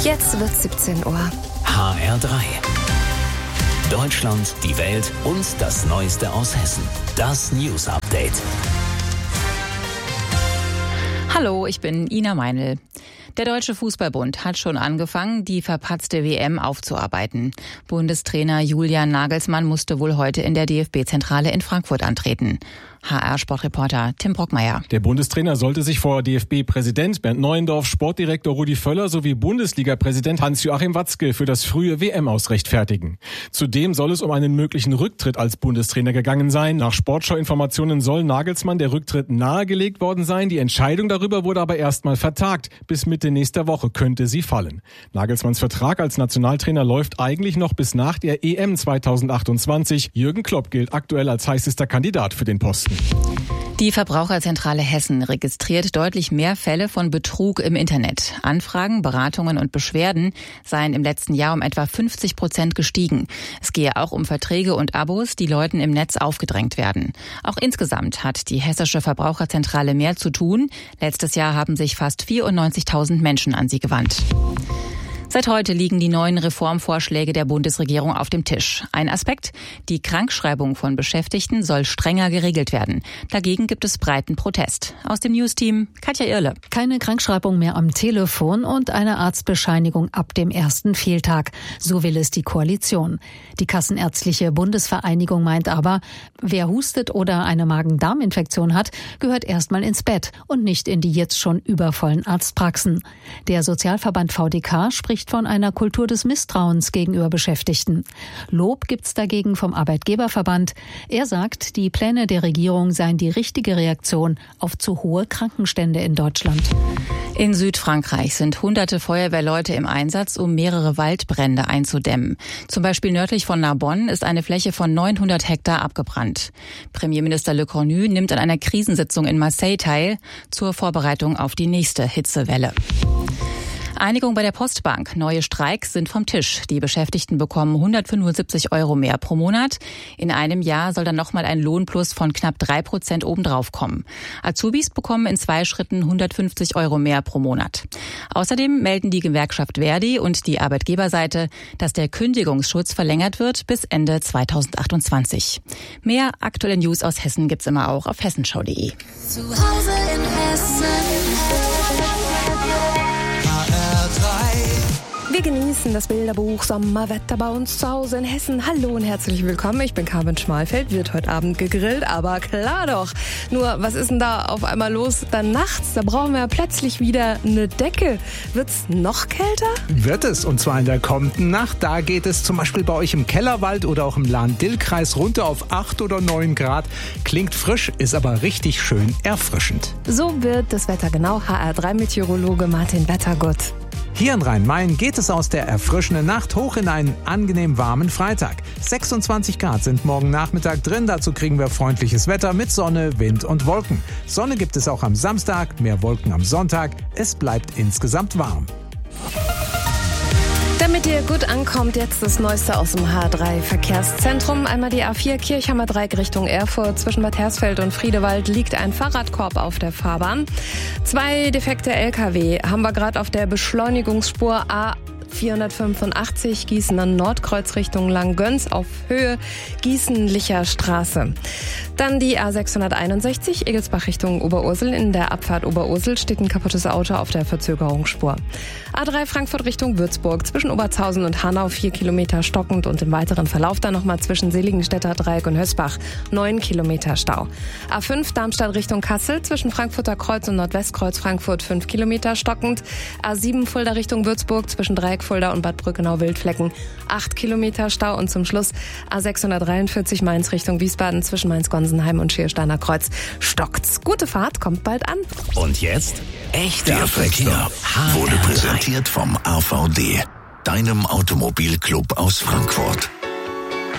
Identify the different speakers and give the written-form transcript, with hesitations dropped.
Speaker 1: Jetzt wird 17 Uhr.
Speaker 2: HR3. Deutschland, die Welt und das Neueste aus Hessen. Das News Update.
Speaker 3: Hallo, ich bin Ina Meinl. Der Deutsche Fußballbund hat schon angefangen, die verpatzte WM aufzuarbeiten. Bundestrainer Julian Nagelsmann musste wohl heute in der DFB-Zentrale in Frankfurt antreten. HR-Sportreporter Tim Brockmeier.
Speaker 4: Der Bundestrainer sollte sich vor DFB-Präsident Bernd Neuendorf, Sportdirektor Rudi Völler sowie Bundesliga-Präsident Hans-Joachim Watzke für das frühe WM-Aus rechtfertigen. Zudem soll es um einen möglichen Rücktritt als Bundestrainer gegangen sein. Nach Sportschau-Informationen soll Nagelsmann der Rücktritt nahegelegt worden sein. Die Entscheidung darüber wurde aber erstmal vertagt. Bis Mitte nächster Woche könnte sie fallen. Nagelsmanns Vertrag als Nationaltrainer läuft eigentlich noch bis nach der EM 2028. Jürgen Klopp gilt aktuell als heißester Kandidat für den Posten.
Speaker 3: Die Verbraucherzentrale Hessen registriert deutlich mehr Fälle von Betrug im Internet. Anfragen, Beratungen und Beschwerden seien im letzten Jahr um etwa 50% gestiegen. Es gehe auch um Verträge und Abos, die Leuten im Netz aufgedrängt werden. Auch insgesamt hat die Hessische Verbraucherzentrale mehr zu tun. Letztes Jahr haben sich fast 94.000 Menschen an sie gewandt. Seit heute liegen die neuen Reformvorschläge der Bundesregierung auf dem Tisch. Ein Aspekt: die Krankschreibung von Beschäftigten soll strenger geregelt werden. Dagegen gibt es breiten Protest. Aus dem Newsteam Katja Irle.
Speaker 5: Keine Krankschreibung mehr am Telefon und eine Arztbescheinigung ab dem ersten Fehltag. So will es die Koalition. Die Kassenärztliche Bundesvereinigung meint aber, wer hustet oder eine Magen-Darm-Infektion hat, gehört erstmal ins Bett und nicht in die jetzt schon übervollen Arztpraxen. Der Sozialverband VDK spricht von einer Kultur des Misstrauens gegenüber Beschäftigten. Lob gibt's dagegen vom Arbeitgeberverband. Er sagt, die Pläne der Regierung seien die richtige Reaktion auf zu hohe Krankenstände in Deutschland.
Speaker 3: In Südfrankreich sind hunderte Feuerwehrleute im Einsatz, um mehrere Waldbrände einzudämmen. Zum Beispiel nördlich von Narbonne ist eine Fläche von 900 Hektar abgebrannt. Premierminister Le Cornu nimmt an einer Krisensitzung in Marseille teil, zur Vorbereitung auf die nächste Hitzewelle. Einigung bei der Postbank. Neue Streiks sind vom Tisch. Die Beschäftigten bekommen 175 € mehr pro Monat. In einem Jahr soll dann nochmal ein Lohnplus von knapp 3% obendrauf kommen. Azubis bekommen in 2 Schritten 150 € mehr pro Monat. Außerdem melden die Gewerkschaft Verdi und die Arbeitgeberseite, dass der Kündigungsschutz verlängert wird bis Ende 2028. Mehr aktuelle News aus Hessen gibt's immer auch auf hessenschau.de.
Speaker 1: Zu Hause in Hessen. Wir genießen das Bilderbuch Sommerwetter bei uns zu Hause in Hessen. Hallo und herzlich willkommen. Ich bin Carmen Schmalfeld. Wird heute Abend gegrillt, aber klar doch. Nur, was ist denn da auf einmal los? Dann nachts, da brauchen wir plötzlich wieder eine Decke. Wird's noch kälter?
Speaker 6: Wird es, und zwar in der kommenden Nacht. Da geht es zum Beispiel bei euch im Kellerwald oder auch im Lahn-Dill-Kreis runter auf 8 oder 9 Grad. Klingt frisch, ist aber richtig schön erfrischend.
Speaker 1: So wird das Wetter genau. HR3-Meteorologe Martin Wettergott.
Speaker 6: Hier in Rhein-Main geht es aus der erfrischenden Nacht hoch in einen angenehm warmen Freitag. 26 Grad sind morgen Nachmittag drin. Dazu kriegen wir freundliches Wetter mit Sonne, Wind und Wolken. Sonne gibt es auch am Samstag, mehr Wolken am Sonntag. Es bleibt insgesamt warm.
Speaker 1: Damit ihr gut ankommt, jetzt das Neueste aus dem H3-Verkehrszentrum. Einmal die A4 Kirchhammer Dreieck Richtung Erfurt. Zwischen Bad Hersfeld und Friedewald liegt ein Fahrradkorb auf der Fahrbahn. 2 defekte LKW haben wir gerade auf der Beschleunigungsspur A485 Gießen an Nordkreuz Richtung Langgöns auf Höhe Gießen-Licher Straße. Dann die A661 Egelsbach Richtung Oberursel. In der Abfahrt Oberursel steht ein kaputtes Auto auf der Verzögerungsspur. A3 Frankfurt Richtung Würzburg. Zwischen Oberzhausen und Hanau 4 Kilometer stockend und im weiteren Verlauf dann nochmal zwischen Seligenstädter Dreieck und Hösbach 9 Kilometer Stau. A5 Darmstadt Richtung Kassel. Zwischen Frankfurter Kreuz und Nordwestkreuz Frankfurt 5 Kilometer stockend. A7 Fulda Richtung Würzburg. Zwischen Dreieck Fulda und Bad Brückenau-Wildflecken 8 Kilometer Stau. Und zum Schluss A643 Mainz Richtung Wiesbaden. Zwischen Mainz-Gonsenheim und Schiersteiner Kreuz stockt's. Gute Fahrt, kommt bald an.
Speaker 2: Und jetzt echter Verkehr.
Speaker 7: Wurde präsentiert vom AVD, deinem Automobilclub aus Frankfurt.